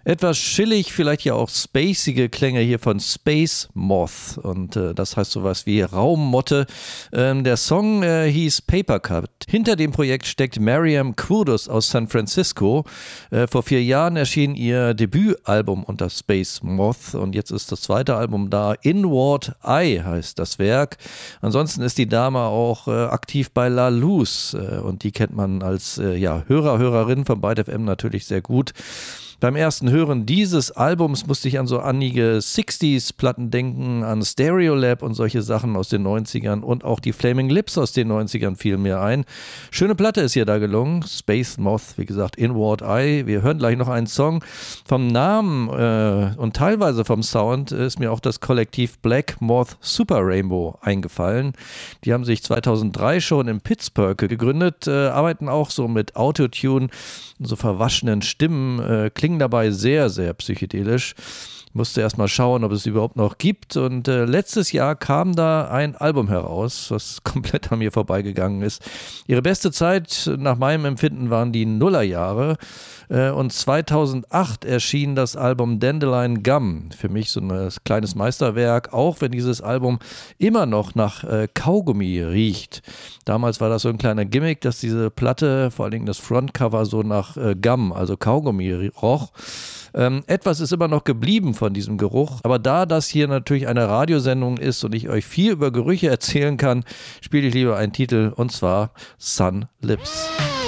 Etwas chillig, vielleicht ja auch spacige Klänge hier von Space Moth und das heißt sowas wie Raummotte. Der Song hieß Paper Cut. Hinter dem Projekt steckt Mariam Kudus aus San Francisco. Vor 4 Jahren erschien ihr Debütalbum unter Space Moth und jetzt ist das zweite Album da. Inward Eye heißt das Werk. Ansonsten ist die Dame auch aktiv bei La Luz und die kennt man als Hörerin von Byte FM natürlich sehr gut. Beim ersten Hören dieses Albums musste ich an so einige 60s-Platten denken, an Stereolab und solche Sachen aus den 90ern und auch die Flaming Lips aus den 90ern fielen mir ein. Schöne Platte ist hier da gelungen, Space Moth, wie gesagt, Inward Eye. Wir hören gleich noch einen Song. Vom Namen und teilweise vom Sound ist mir auch das Kollektiv Black Moth Super Rainbow eingefallen. Die haben sich 2003 schon in Pittsburgh gegründet, arbeiten auch so mit Autotune, so verwaschenen Stimmen, klingen dabei sehr, sehr psychedelisch. Ich musste erst mal schauen, ob es überhaupt noch gibt und letztes Jahr kam da ein Album heraus, was komplett an mir vorbeigegangen ist. Ihre beste Zeit nach meinem Empfinden waren die Nullerjahre und 2008 erschien das Album Dandelion Gum. Für mich so ein kleines Meisterwerk, auch wenn dieses Album immer noch nach Kaugummi riecht. Damals war das so ein kleiner Gimmick, dass diese Platte, vor allen Dingen das Frontcover, so nach Gum, also Kaugummi roch. Etwas ist immer noch geblieben von diesem Geruch, aber da das hier natürlich eine Radiosendung ist und ich euch viel über Gerüche erzählen kann, spiele ich lieber einen Titel und zwar Sun Lips.